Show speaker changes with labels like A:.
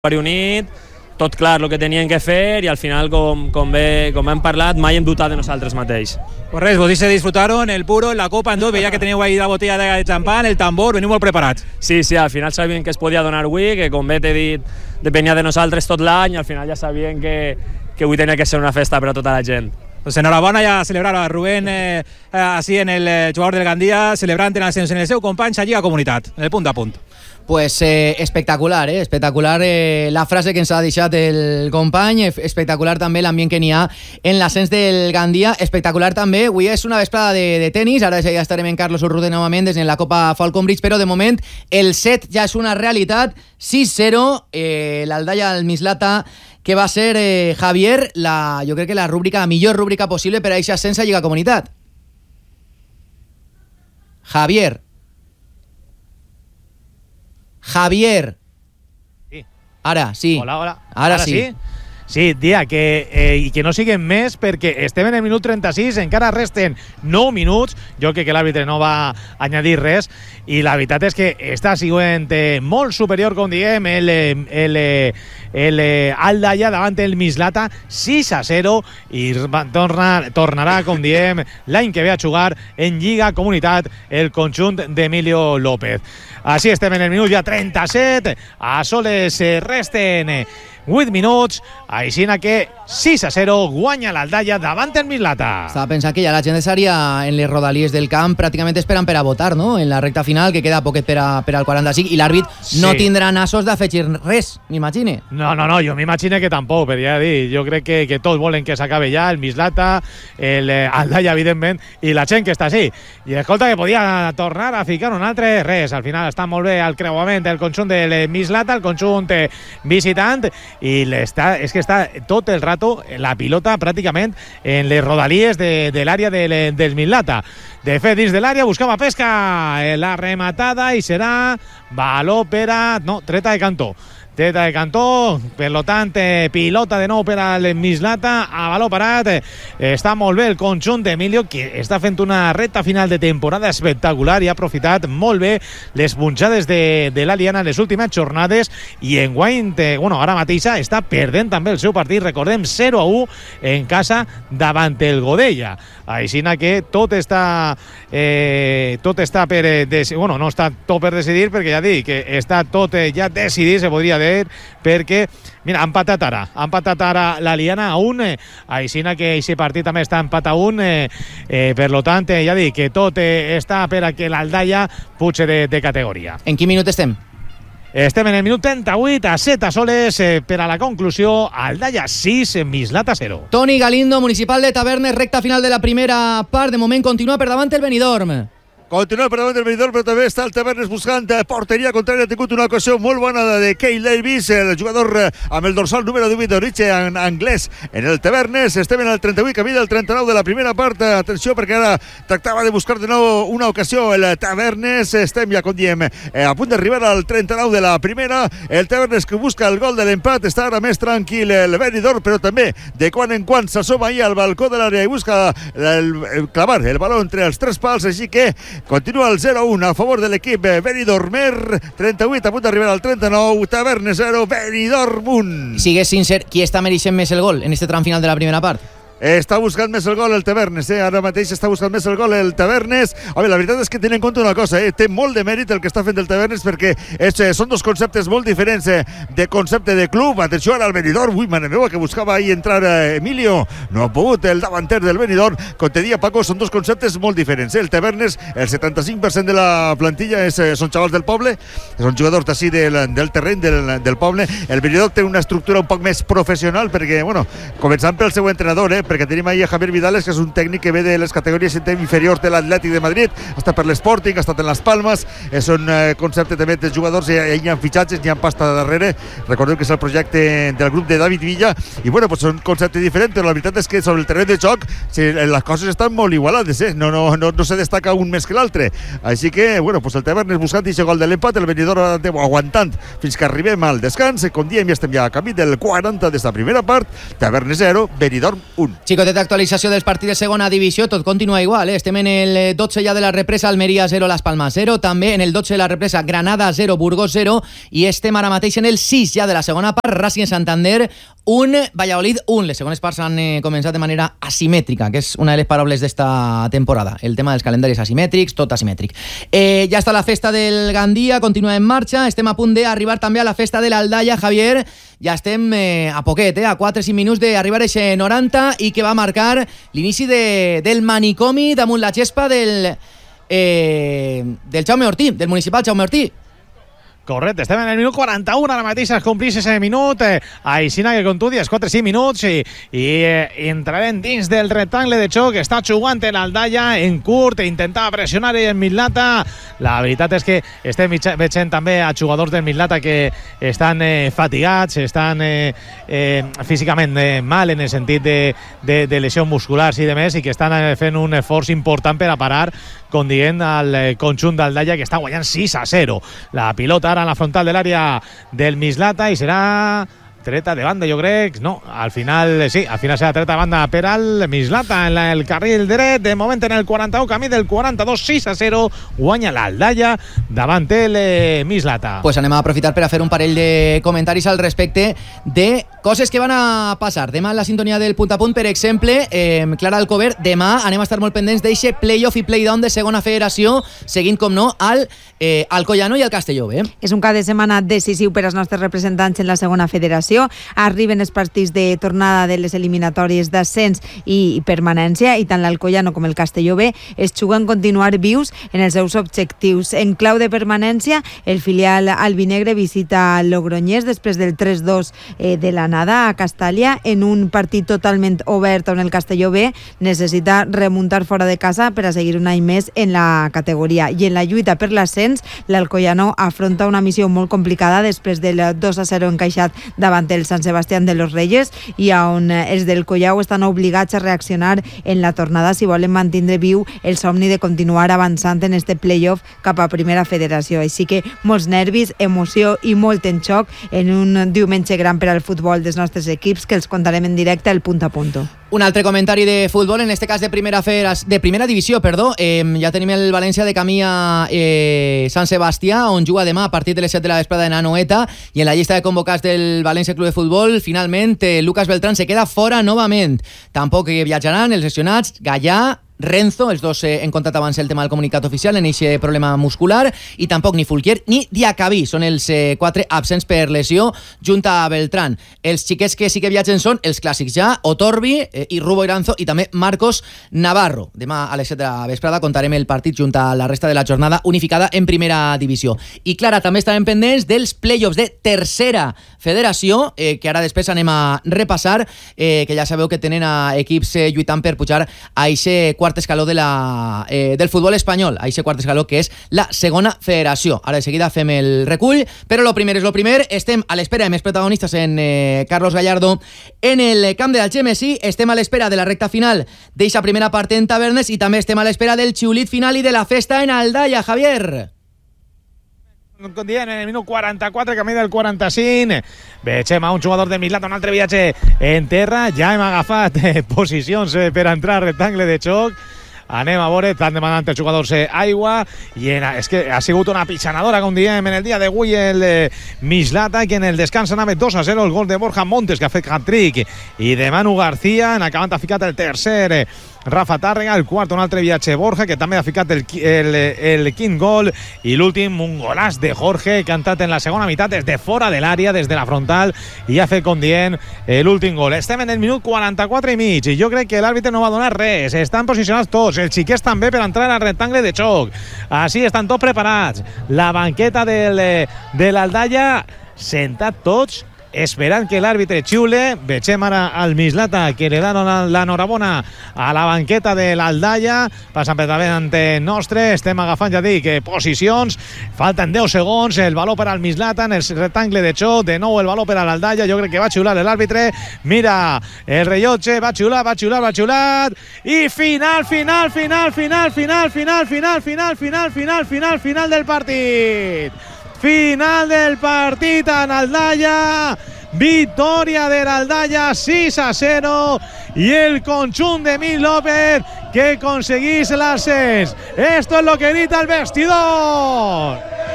A: unit, tot clar el que tenien que fer i al final, com hem parlat, mai hem dubtat de nosaltres mateix.
B: Pues res, vos se disfrutaron el puro, la copa, en dos, veia que teníeu ahí la botella de xampán, el tambor, veniu molt preparats.
A: Sí, al final sabien que es podia donar avui, que com bé t'he dit, depenia de nosaltres tot l'any, al final ja sabien que avui tenia que ser una festa per a tota la gent.
B: Pues enhorabona ja a celebrar a Rubén así en el jugador del Gandia, celebrant en el seu company a Lliga Comunitat, en el punt a punt.
C: Pues espectacular, espectacular la frase que ens ha deixat el company, espectacular també l'ambient que n'hi ha en l'ascens del Gandia, espectacular també, avui és una vesprada de tenis, ara ja estarem en Carlos Urrutia novament des de la Copa Falcon Bridge, però de moment el set ja és una realitat, 6-0, l'Aldaya al Mislata, que va ser Javier, jo crec que la millor rúbrica possible per a aquest ascens a Lliga Comunitat. Javier.
D: Sí.
C: Ara, sí.
D: Hola.
C: Ara sí.
D: Sí, dia, i que no siguen més perquè estem en el minut 36, encara resten 9 minuts, jo crec que l'àrbitre no va añadir res, i la veritat és que està sent molt superior, com diguem, el Aldaya davant el Mislata, 6-0, i tornarà, com diem, l'any que ve a jugar en Lliga Comunitat el conjunt d'Emilio López. Així estem en el minut ja 37, a soles resten 8 minuts, així que 6-0 guanya l'Aldaya davant el Mislata.
C: Estava pensant que ja la gent estaria en les rodalies del camp pràcticament esperant per a votar, no? En la recta final, que queda poquet per al 45, i l'àrbit no tindrà nassos d'afegir res, m'imagine.
D: No, jo m'imagine que tampoc, però ja dic, jo crec que tots volen que s'acabe ja el Mislata, l'Aldaya, evidentment, i la gent que està així. I escolta, que podia tornar a ficar un altre, res, al final està molt bé el creuament del conjunt del Mislata, el conjunt visitant, i és que està tot el rato la pilota pràcticament en les rodalies de l'àrea del Mislata. De fet, dins de l'àrea buscava Pesca, la rematada, i serà valor per a... no, treta de cantó, per lo tant, pilota de nou per al Mislata, a valor parat. Està molt bé el conjunt d'Emilio, que està fent una recta final de temporada espectacular i ha aprofitat molt bé les punxades de l'Aliana en les últimes jornades, i enguany, ara mateix està perdent també el seu partit, recordem, 0-1 en casa davant el Godella. Així que tot està per decidir, no està tot per decidir, perquè ja dic que està tot ja decidit, se podria dir, perquè, mira, ha empatat ara l'Aliana a 1, així que aquest partit també està empat a 1, per lo tant, ja dic que tot està per a que l'Aldaya puge de categoria.
C: En quin minut estem?
D: Estem en el minut 38, a 7 soles, per a la conclusió, Aldaya 6, Mislata 0.
C: Toni Galindo, Municipal de Tavernes, recta final de la primera part, de moment continua per davant el Benidorm.
E: Continua per davant del Benidorm, però també està el Tavernes buscant porteria contrària. Ha tingut una ocasió molt bona de Kyle Davis, el jugador amb el dorsal número 18 d'origen anglès en el Tavernes. Estem en el 38, camí del 39 de la primera part. Atenció, perquè ara tractava de buscar de nou una ocasió el Tavernes. Estem ja, com diem, a punt d'arribar al 39 de la primera. El Tavernes que busca el gol de l'empat. Està ara més tranquil el Benidorm, però també de quan en quan s'assoma ahí al balcó de l'àrea i busca clavar el baló entre els tres pals, així que continua el 0-1 a favor de l'equip Benidormer. 38 a punt d'arribar al 39. Tavernes 0, Benidorm 1.
C: Sigues sincer, qui està mereixent més el gol en este tram final de la primera part?
E: Està buscant més el gol el Tavernes, ara mateix està buscant més el gol el Tavernes. A veure, la veritat és que tenen en compte una cosa, té molt de mèrit el que està fent el Tavernes, perquè són dos conceptes molt diferents de concepte de club. Atenció ara al Benidorm, mare meva, que buscava ahí entrar Emilio, no ha pogut el davanter del Benidorm. Com te dia Paco, són dos conceptes molt diferents. El Tavernes, el 75% de la plantilla són xavals del poble, són jugadors d'ací del terreny del poble. El Benidorm té una estructura un poc més professional, perquè, començant pel seu entrenador, perquè tenim ahí a Javier Vidales, que és un tècnic que ve de les categories inferiors de l'Atlètic de Madrid, està per l'Sporting, ha estat en les Palmes. És un concepte també de jugadors, hi ha fitxatges, hi ha pasta darrere. Recordeu que és el projecte del grup de David Villa, i és un concepte diferent, però la veritat és que sobre el terreny de joc les coses estan molt igualades, no se destaca un més que l'altre. Així que, el Tavernes buscant aquest gol de l'empat, el Benidorm aguantant fins que arribem al descans. Com diem, ja estem ja a camí del 40 d'esta primera part. Tavernes 0, Benidorm 1.
C: Xicoteta actualització dels partits de segona divisió, tot continua igual, Estem en el 12 ja de la represa, Almeria 0, Las Palmas 0, també en el 12 de la represa, Granada 0, Burgos 0, i estem ara mateix en el 6 ja de la segona part, Racing Santander 1, Valladolid 1. Les segones parts han començat de manera asimètrica, que és una de les paraules d'esta temporada. El tema dels calendaris asimètrics, tot asimètric. Ja està la festa del Gandia, continua en marxa, estem a punt d'arribar també a la festa de l'Aldaya, Javier. Ja estem a poquet, a 4-5 minuts d'arribar a ese 90 i que va marcar l'inici del manicomi damunt la gespa del Jaume Ortí, del municipal Jaume Ortí.
D: Correcte, estem en el minut 41, ara mateix es complís ese minut, aixina que com tu dius, 4-5 minuts i entrarem dins del rectangle de xoc, està jugant l'Aldaya en curt, intentava pressionar en Mislata. La veritat és que estem veient també a jugadors del Mislata que estan fatigats, estan físicament mal en el sentit de lesions musculars i demés, i que estan fent un esforç important per a parar, com dient, al conjunt d'Aldaya, que està guanyant 6-0. La pilota ara en la frontal de l'àrea del Mislata i serà treta de banda, jo crec. No, al final sí, al final serà treta de banda per al Mislata en el carril dret. De moment en el 41, camí del 42, 6-0, guanya l'Aldaya davant el Mislata.
C: Pues anem a aprofitar per a fer un parell de comentaris al respecte de coses que van a passar. Demà en la sintonia del punt a punt, per exemple, Clara Alcover, demà anem a estar molt pendents d'eixe play-off i play-down de segona federació, seguint, com no, al Alcoyano i al Castelló.
F: És un cap de setmana decisiu per als nostres representants en la segona federació. Arriben els partits de tornada de les eliminatòries d'ascens i permanència, i tant l'Alcoyano com el Castelló B es juguen continuar vius en els seus objectius. En clau de permanència, el filial albinegre visita Logroñés després del 3-2 de l'anada a Castalla, en un partit totalment obert on el Castelló B necessita remuntar fora de casa per a seguir un any més en la categoria. I en la lluita per l'ascens, l'Alcoyano afronta una missió molt complicada després del 2-0 encaixat davant el Sant Sebastián de los Reyes, i on els del Collao estan obligats a reaccionar en la tornada si volen mantindre viu el somni de continuar avançant en este playoff cap a primera federació. Així que molts nervis, emoció i molt en xoc en un diumenge gran per al futbol dels nostres equips, que els contarem en directe al punt a punt.
C: Un altre comentari de futbol, en este cas de primera divisió, ja tenim el València de camí a Sant Sebastià, on juga demà a partir de les 7 de la vesprada en Anoeta, i en la llista de convocats del València Club de Futbol, finalment, Lucas Beltrán se queda fora novament. Tampoc viatjaran els lesionats Gallà, Renzo, els dos hem contat abans el tema del comunicat oficial en aquest problema muscular, i tampoc ni Fulquier ni Diacabí són els 4 absents per lesió junt a Beltrán. Els xiquets que sí que viatgen són els clàssics ja, Otorbi i Rubo Iranzo, i també Marcos Navarro. Demà a les 7 de la vesprada contarem el partit junt a la resta de la jornada unificada en primera divisió. I Clara, també estarem pendents dels playoffs de tercera federació, que ara després anem a repassar, que ja sabeu que tenen equips lluitant per pujar a aquest quart escaló del futbol espanyol, a aquest quart escaló que és la segona federació. Ara de seguida fem el recull, però lo primer és lo primer. Estem a l'espera de més protagonistes en Carlos Gallardo en el camp de l'Algemesí, estem a l'espera de la recta final d'eixa primera part en Tavernes, i també estem a l'espera del xiulit final i de la festa en Aldaya, Javier.
D: En el minut 44, camí del 45, veiem a un jugador de Mislata, un altre viatge en terra. Ja hem agafat posicions per entrar al rectangle de xoc. Anem a veure, estan demanant els jugadors aigua, i és que ha sigut una pitxanadora, com diem, en el dia d'avui el Mislata, que en el descans anava 2-0, el gol de Borja Montes, que ha fet hat-trick, i de Manu García, en acabant ha ficat el tercer Rafa Tàrrega, el quart un altre viatge Borja, que també ha ficat el quint gol, i l'últim un golàs de Jorge, que ha entrat en la segona meitat des de fora de l'àrea, des de la frontal, i ha fet, com dient, l'últim gol. Estem en el minut 44 i mig, i jo crec que l'àrbitre no va donar res. Estan posicionats tots, els xiquets també, per entrar al rectangle de xoc. Així estan tots preparats. La banqueta de l'Aldaya, sentat tots, esperant que l'àrbitre xiule. Veiem ara al Mislata, que le donen l'enhorabona a la banqueta de l'Aldaya. Passen per davant nostre, estem agafant, ja dic, posicions, falten 10 segons, el valor per al Mislata en el rectangle de xoc, de nou el valor per a l'Aldaya. Jo crec que va xiular l'àrbitre, mira el rellotge, va xiular, i final del partit. Final del partit en Aldaya. victòria de l'Aldalla 6-0 i el conjunt de Emil López que aconseguís l'ascens. Esto es lo que grita el vestidor.